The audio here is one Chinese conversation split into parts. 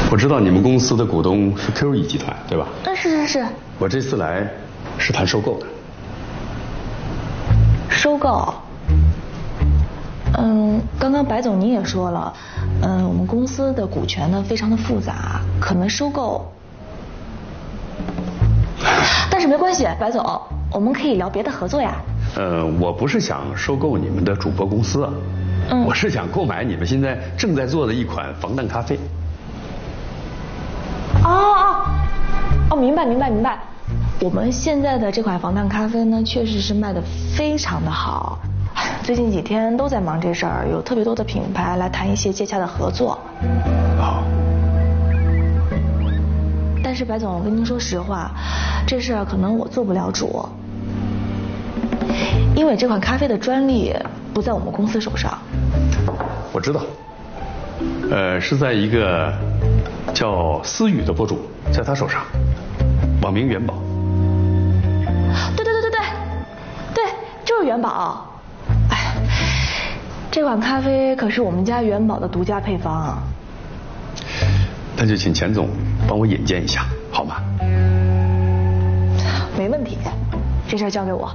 我知道你们公司的股东是 QE 集团，对吧？ 是。 我这次来是谈收购的。 收购？刚刚白总您也说了，我们公司的股权呢非常的复杂，可能收购。但是没关系，白总，我们可以聊别的合作呀。 我不是想收购你们的主播公司啊，我是想购买你们现在正在做的一款防弹咖啡。明白。我们现在的这款防弹咖啡呢，确实是卖得非常的好。最近几天都在忙这事儿，有特别多的品牌来谈一些接洽的合作。 好。 但是白总，我跟您说实话，这事儿可能我做不了主，因为这款咖啡的专利不在我们公司手上。 我知道，是在一个叫思雨的博主，在他手上，网名元宝。对，就是元宝。哎，这款咖啡可是我们家元宝的独家配方啊。那就请钱总帮我引荐一下，好吗？没问题，这事儿交给我。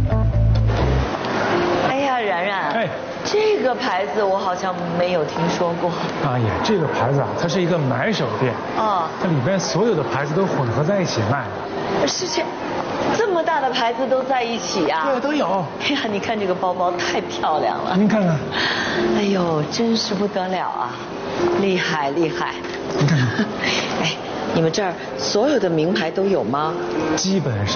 哎呀，然然，这个牌子我好像没有听说过。 哎呀，这个牌子啊，它是一个买手店。它里边所有的牌子都混合在一起卖的。 是这么大的牌子都在一起呀？ 对，都有。 哎呀，你看这个包包太漂亮了。 您看看。 哎呦，真是不得了啊！厉害。 您看看。 哎，你们这儿所有的名牌都有吗？ 基本上。